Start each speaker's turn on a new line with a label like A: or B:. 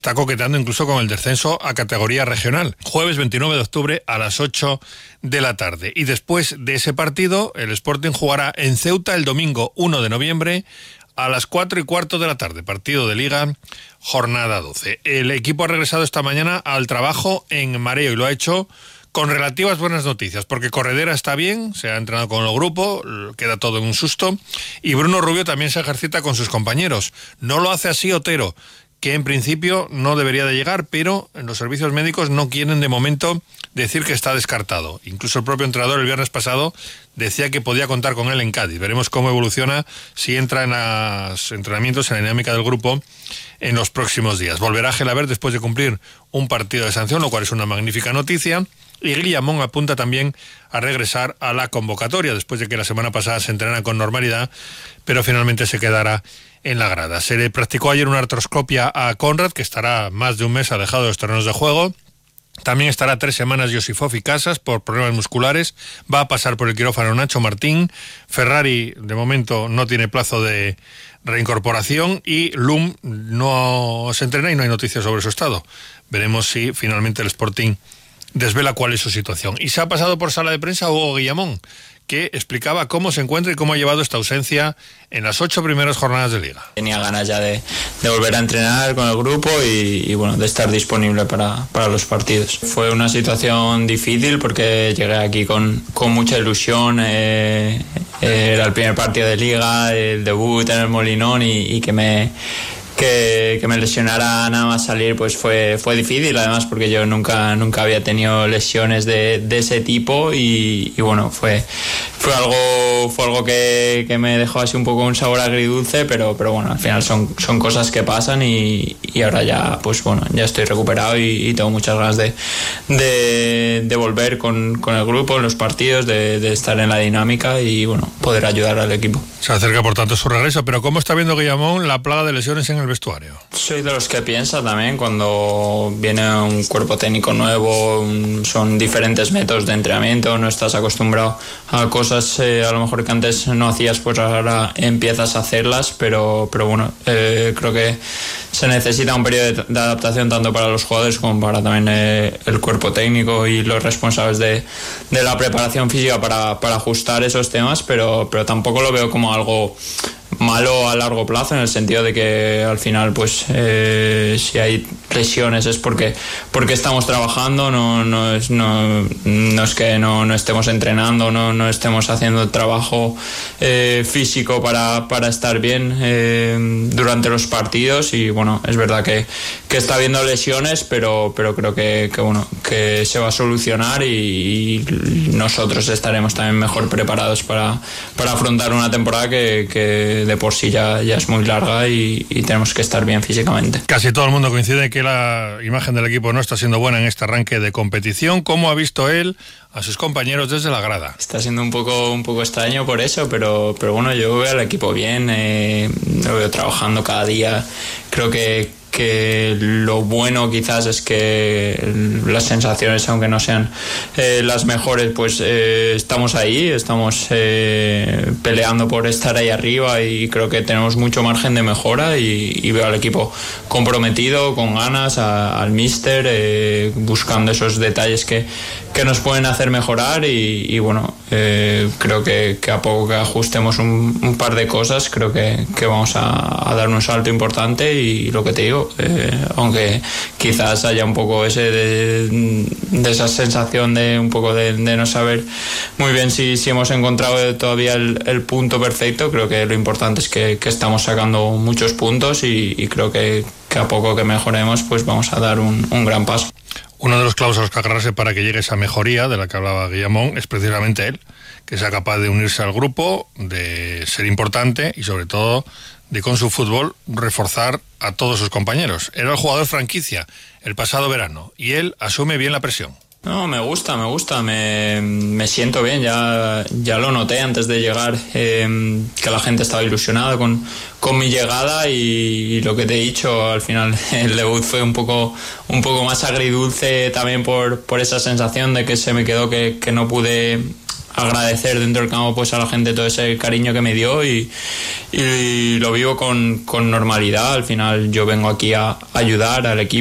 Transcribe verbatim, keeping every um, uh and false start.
A: Está coqueteando incluso con el descenso a categoría regional. Jueves veintinueve de octubre a las ocho de la tarde. Y después de ese partido, el Sporting jugará en Ceuta el domingo uno de noviembre a las cuatro y cuarto de la tarde. Partido de Liga, jornada doce. El equipo ha regresado esta mañana al trabajo en Mareo y lo ha hecho con relativas buenas noticias, porque Corredera está bien, se ha entrenado con el grupo, queda todo en un susto, y Bruno Rubio también se ejercita con sus compañeros. No lo hace así Otero, que en principio no debería de llegar, pero en los servicios médicos no quieren de momento decir que está descartado. Incluso el propio entrenador el viernes pasado decía que podía contar con él en Cádiz. Veremos cómo evoluciona, si entra en los entrenamientos, en la dinámica del grupo en los próximos días. Volverá Gelabert después de cumplir un partido de sanción, lo cual es una magnífica noticia. Y Guillamón apunta también a regresar a la convocatoria, después de que la semana pasada se entrena con normalidad, pero finalmente se quedará en la grada. Se le practicó ayer una artroscopia a Conrad, que estará más de un mes alejado de los terrenos de juego. También estará tres semanas Josifov y Casas por problemas musculares. Va a pasar por el quirófano Nacho Martín. Ferrari, de momento, no tiene plazo de reincorporación. Y Lum no se entrena y no hay noticias sobre su estado. Veremos si finalmente el Sporting desvela cuál es su situación. Y se ha pasado por sala de prensa Hugo Guillamón, que explicaba cómo se encuentra y cómo ha llevado esta ausencia en las ocho primeras jornadas de Liga.
B: Tenía ganas ya de, de volver a entrenar con el grupo y, y bueno, de estar disponible para, para los partidos. Fue una situación difícil porque llegué aquí con, con mucha ilusión, eh, era el primer partido de Liga, el debut en el Molinón y, y que me... Que, que me lesionara nada más salir pues fue, fue difícil, además porque yo nunca, nunca había tenido lesiones de, de ese tipo y, y bueno, fue, fue algo, fue algo que, que me dejó así un poco un sabor agridulce, pero, pero bueno, al final son, son cosas que pasan y, y ahora ya pues bueno, ya estoy recuperado y, y tengo muchas ganas de, de, de volver con, con el grupo en los partidos, de, de estar en la dinámica y bueno, poder ayudar al equipo.
A: Se acerca por tanto su regreso, pero ¿cómo está viendo Guillamón la plaga de lesiones en el vestuario?
B: Soy de los que piensa también cuando viene un cuerpo técnico nuevo, un, son diferentes métodos de entrenamiento, no estás acostumbrado a cosas eh, a lo mejor que antes no hacías, pues ahora empiezas a hacerlas, pero, pero bueno, eh, creo que se necesita un periodo de, de adaptación tanto para los jugadores como para también eh, el cuerpo técnico y los responsables de, de la preparación física para, para ajustar esos temas, pero, pero tampoco lo veo como algo malo a largo plazo, en el sentido de que al final pues eh, si hay lesiones es porque porque estamos trabajando, no, no, es, no, no es que no, no estemos entrenando, no, no estemos haciendo trabajo eh, físico para, para estar bien eh, durante los partidos y bueno, es verdad que, que está habiendo lesiones, pero, pero creo que, que bueno, que se va a solucionar y, y nosotros estaremos también mejor preparados para, para afrontar una temporada que, que de por sí ya, ya es muy larga y, y tenemos que estar bien físicamente.
A: Casi todo el mundo coincide que la imagen del equipo no está siendo buena en este arranque de competición. ¿Cómo ha visto él a sus compañeros desde la grada?
B: Está siendo un poco, un poco extraño por eso, pero, pero bueno, yo veo al equipo bien, eh, lo veo trabajando cada día. Creo que que lo bueno quizás es que las sensaciones, aunque no sean eh, las mejores, pues eh, estamos ahí, estamos eh, peleando por estar ahí arriba y creo que tenemos mucho margen de mejora y, y veo al equipo comprometido, con ganas, a, al míster, eh, buscando esos detalles que, que nos pueden hacer mejorar y, y bueno, eh, creo que, que a poco que ajustemos un, un par de cosas, creo que, que vamos a, a dar un salto importante y lo que te digo, Eh, aunque quizás haya un poco ese de, de esa sensación de un poco de, de no saber muy bien si, si hemos encontrado todavía el, el punto perfecto. Creo que lo importante es que, que estamos sacando muchos puntos y, y creo que, que a poco que mejoremos pues vamos a dar un, un gran paso.
A: Uno de los clavos a los que agarrarse para que llegue esa mejoría de la que hablaba Guillamón es precisamente él, que sea capaz de unirse al grupo, de ser importante y sobre todo de con su fútbol reforzar a todos sus compañeros. Era el jugador franquicia el pasado verano y él asume bien la presión.
B: No, me gusta, me gusta, me, me siento bien, ya, ya lo noté antes de llegar, eh, que la gente estaba ilusionada con, con mi llegada y, y lo que te he dicho, al final el debut fue un poco, un poco más agridulce también por, por esa sensación de que se me quedó que, que no pude agradecer dentro del campo pues a la gente todo ese cariño que me dio y, y lo vivo con, con normalidad. Al final yo vengo aquí a ayudar al equipo